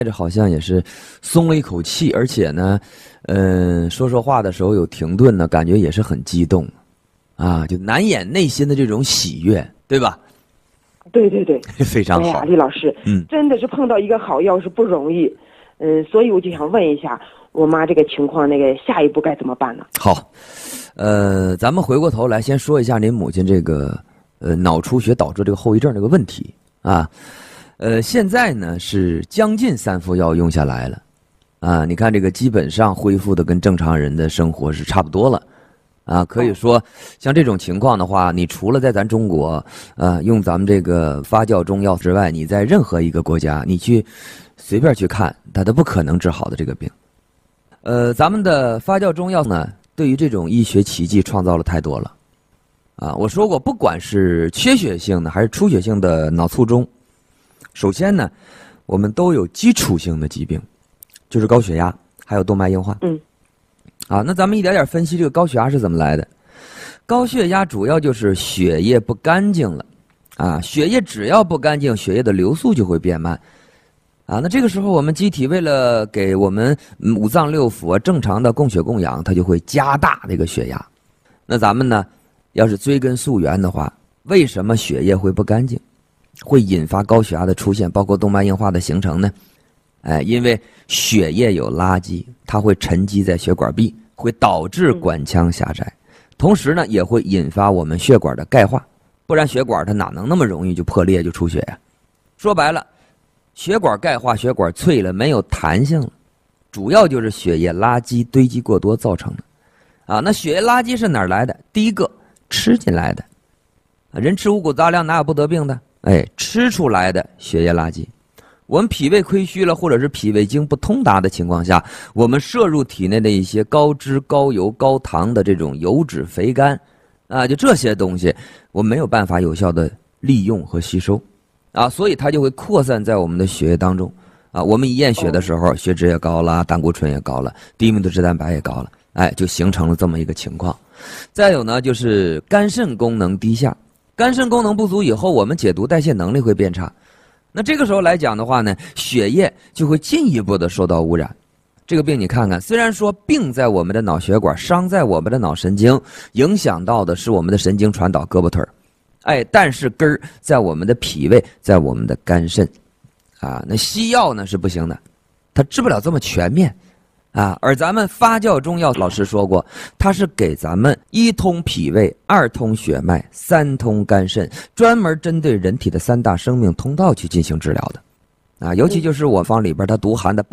这好像也是松了一口气，而且呢，说话的时候有停顿呢，感觉也是很激动，啊，就难掩内心的这种喜悦，对吧？ 对对对， 非常好。 哎呀，李老师，真的是碰到一个好药是不容易，所以我就想问一下，我妈这个情况，那个下一步该怎么办呢？ 好，咱们回过头来先说一下您母亲这个脑出血导致这个后遗症这个问题啊。现在呢是将近3副药用下来了，啊，你看这个基本上恢复的跟正常人的生活是差不多了，啊，可以说像这种情况的话，你除了在咱中国，用咱们这个发酵中药之外，你在任何一个国家，你去随便去看，它都不可能治好的这个病。咱们的发酵中药呢，对于这种医学奇迹创造了太多了，啊，我说过，不管是缺血性的还是出血性的脑卒中。首先呢，我们都有基础性的疾病，就是高血压，还有动脉硬化。那咱们一点点分析这个高血压是怎么来的。高血压主要就是血液不干净了，啊，血液只要不干净，血液的流速就会变慢，啊，那这个时候我们机体为了给我们五脏六腑正常的供血供氧，它就会加大这个血压。那咱们呢，要是追根溯源的话，为什么血液会不干净？会引发高血压的出现，包括动脉硬化的形成呢？因为血液有垃圾，它会沉积在血管壁，会导致管腔狭窄，同时呢，也会引发我们血管的钙化，不然血管它哪能那么容易就破裂就出血呀？说白了，血管钙化，血管脆了，没有弹性了，主要就是血液垃圾堆积过多造成的。那血液垃圾是哪儿来的？第一个，吃进来的，人吃五谷杂粮哪有不得病的？吃出来的血液垃圾，我们脾胃亏虚了，或者是脾胃经不通达的情况下，我们摄入体内的一些高脂、高油、高糖的这种油脂肥甘，就这些东西，我们没有办法有效的利用和吸收，所以它就会扩散在我们的血液当中，我们一验血的时候，血脂也高了，胆固醇也高了，低密度脂蛋白也高了，就形成了这么一个情况。再有呢，就是肝肾功能低下。肝肾功能不足以后，我们解毒代谢能力会变差，那这个时候来讲的话呢，血液就会进一步的受到污染。这个病你看看，虽然说病在我们的脑血管，伤在我们的脑神经，影响到的是我们的神经传导胳膊腿但是根儿在我们的脾胃，在我们的肝肾，那西药呢是不行的，它治不了这么全面。而咱们发酵中药老师说过，它是给咱们1通脾胃，2通血脉，3通肝肾，专门针对人体的3大生命通道去进行治疗的。尤其就是我方里边它独含的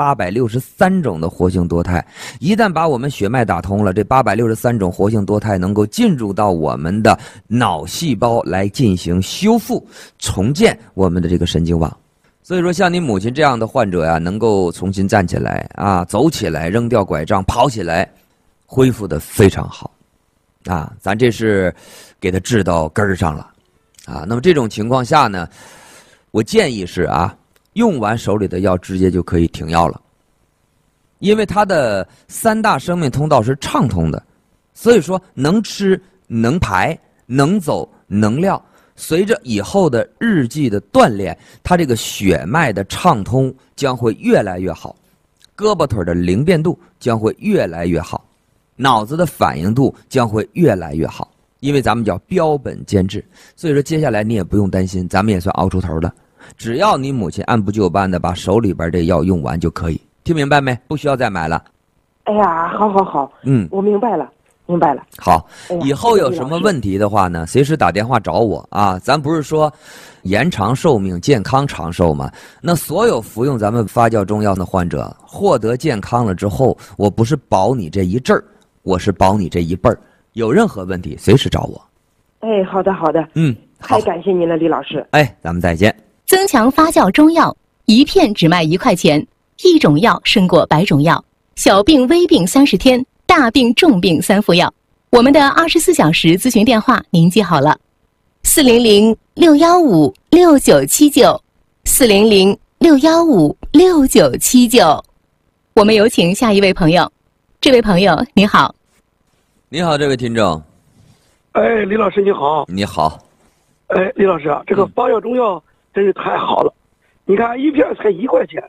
863种的活性多肽，一旦把我们血脉打通了，这863种活性多肽能够进入到我们的脑细胞来进行修复、重建我们的这个神经网。所以说，像你母亲这样的患者呀，能够重新站起来走起来，扔掉拐杖，跑起来，恢复的非常好，咱这是给他治到根儿上了，那么这种情况下呢，我建议是用完手里的药直接就可以停药了，因为它的3大生命通道是畅通的，所以说能吃能排能走能料。随着以后的日季的锻炼，它这个血脉的畅通将会越来越好，胳膊腿的灵便度将会越来越好，脑子的反应度将会越来越好，因为咱们叫标本兼治。所以说接下来你也不用担心，咱们也算熬出头了，只要你母亲按部就班的把手里边这药用完就可以。听明白没？不需要再买了。 哎呀，好，我明白了。 好，以后有什么问题的话呢，随时打电话找我咱不是说延长寿命、健康长寿吗？那所有服用咱们发酵中药的患者获得健康了之后，我不是保你这一阵儿，我是保你这一辈儿。有任何问题随时找我。 好的。太感谢您了，李老师。 咱们再见。 增强发酵中药，一片只卖1块钱，一种药胜过100种药。小病微病30天，大病重病3副药。我们的24小时咨询电话您记好了，400-615-6979，400-615-6979。我们有请下一位朋友。这位朋友你好。 你好，这位听众。 李老师你好。 你好。 李老师这个发酵中药真是太好了，你看一片才1块钱，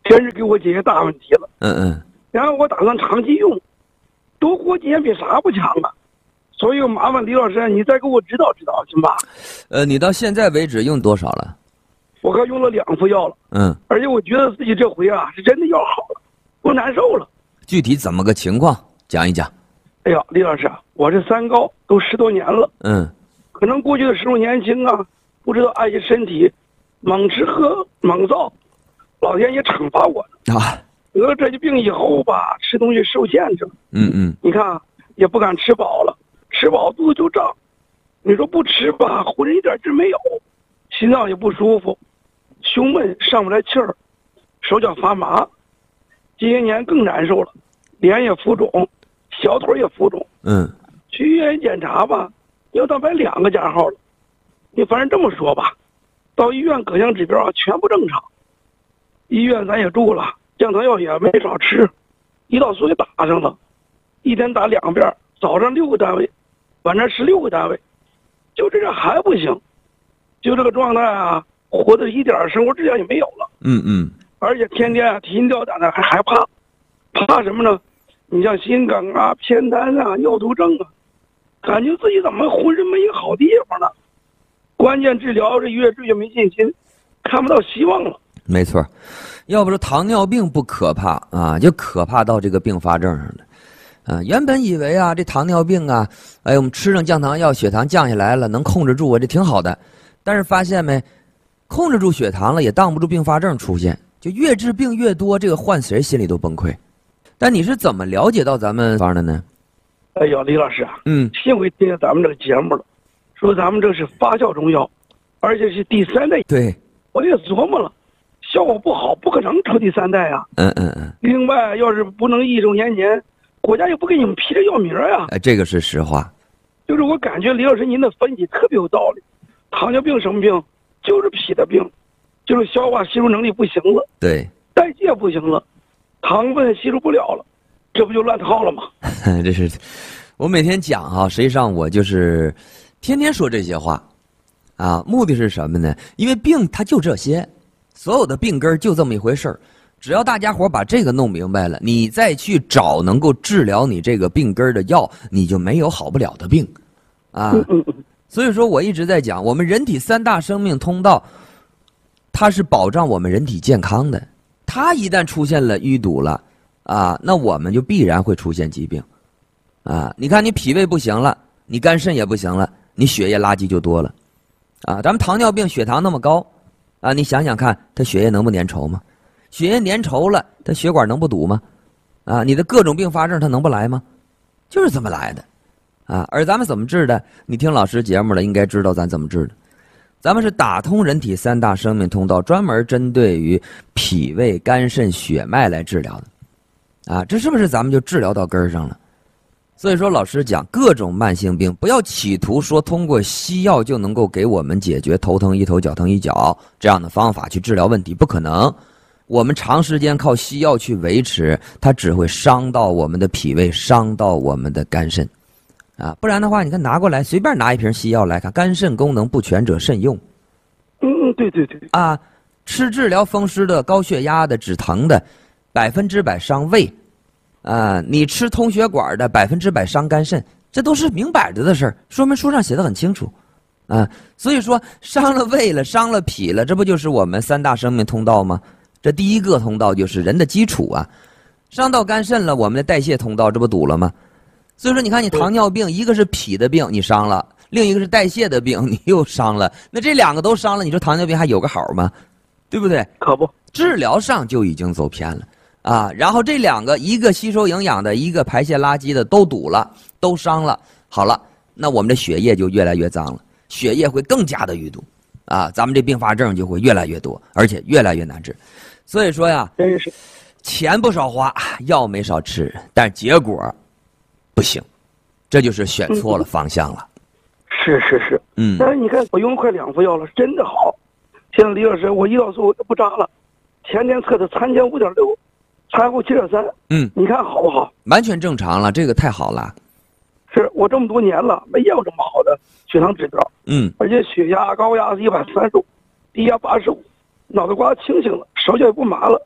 真是给我解决大问题了。然后我打算长期用，多活几年比啥不强啊？所以我麻烦李老师，你再给我指导指导，行吧？ 你到现在为止用多少了？ 我刚用了2副药了。而且我觉得自己这回啊是真的药好了，不难受了。 具体怎么个情况？讲一讲。 哎呀，李老师啊，我这3高都10多年了。可能过去的时候年轻啊，不知道爱惜身体，猛吃喝猛造，老天爷惩罚我啊。 得了这疾病以后吧，吃东西受限制。你看也不敢吃饱了，吃饱肚子就胀。你说不吃吧，浑身一点劲没有，心脏也不舒服，胸闷上不来气儿，手脚发麻。这些年更难受了，脸也浮肿，小腿也浮肿。去医院检查吧，要到摆2个加号了。你反正这么说吧，到医院各项指标全部正常。医院咱也住了，降糖药也没少吃，胰岛素也打上了，一天打2遍，早上6个单位，晚上16个单位，就这样还不行，就这个状态啊，活的一点生活质量也没有了。而且天天提心吊胆的，还害怕什么呢？你像心梗啊、偏瘫啊、尿毒症啊，感觉自己怎么浑身没一个好地方呢？关键治疗这越治越没信心，看不到希望了。 没错，要不说糖尿病不可怕啊，就可怕到这个并发症上了。原本以为啊，这糖尿病啊，我们吃上降糖药，血糖降下来了，能控制住我，这挺好的。但是发现没，控制住血糖了，也挡不住并发症出现，就越治病越多，这个换谁心里都崩溃。但你是怎么了解到咱们方的呢？ 哎呀，李老师啊，幸亏听见咱们这个节目了，说咱们这是发酵中药，而且是第3代。 对， 我也琢磨了，效果不好，不可能出第3代啊。另外，要是不能益寿延年，国家又不给你们批这药名呀。 这个是实话。 就是我感觉李老师您的分析特别有道理。糖尿病什么病？就是脾的病，就是消化吸收能力不行了， 对， 代谢不行了，糖分吸收不了了，这不就乱套了吗？ 这是我每天讲啊，实际上我就是天天说这些话啊，目的是什么呢？因为病它就这些，所有的病根就这么一回事儿。只要大家伙把这个弄明白了，你再去找能够治疗你这个病根的药，你就没有好不了的病啊。所以说我一直在讲，我们人体3大生命通道，它是保障我们人体健康的。它一旦出现了淤堵了啊，那我们就必然会出现疾病啊。你看你脾胃不行了，你肝肾也不行了，你血液垃圾就多了啊。咱们糖尿病血糖那么高啊，你想想看，它血液能不粘稠吗？血液粘稠了，它血管能不堵吗？啊，你的各种并发症它能不来吗？就是这么来的啊。而咱们怎么治的？你听老师节目了，应该知道咱怎么治的。咱们是打通人体3大生命通道，专门针对于脾胃、肝肾、血脉来治疗的啊。这是不是咱们就治疗到根儿上了？所以说老师讲，各种慢性病不要企图说通过西药就能够给我们解决头疼一头脚疼一脚这样的方法去治疗问题，不可能。我们长时间靠西药去维持，它只会伤到我们的脾胃，伤到我们的肝肾啊。不然的话，你看拿过来随便拿一瓶西药来看，肝肾功能不全者慎用。 对啊，吃治疗风湿的、高血压的、止疼的，100%伤胃啊。你吃通血管的，100%伤肝肾，这都是明摆着的事儿，说明书上写的很清楚啊。所以说伤了胃了，伤了脾了，这不就是我们3大生命通道吗？这第一个通道就是人的基础啊。伤到肝肾了，我们的代谢通道这不堵了吗？所以说你看，你糖尿病一个是脾的病你伤了，另一个是代谢的病你又伤了，那这2个都伤了，你说糖尿病还有个好吗？对不对？ 可不， 治疗上就已经走偏了啊。然后这2个，一个吸收营养的，一个排泄垃圾的，都堵了，都伤了。好了，那我们的血液就越来越脏了，血液会更加的淤堵啊，咱们这并发症就会越来越多，而且越来越难治。所以说呀， 真是钱不少花，药没少吃，但是结果不行，这就是选错了方向了。 是，但是你看我用了快2副药了，真的好。现在李老师，我胰岛素不扎了，前天测的参前5.6，参后7.3，你看好不好？ 完全正常了，这个太好了。 是我这么多年了没见过这么好的血糖指标，而且血压高压是135，低压85，脑袋瓜清醒了，手脚也不麻了，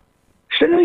身上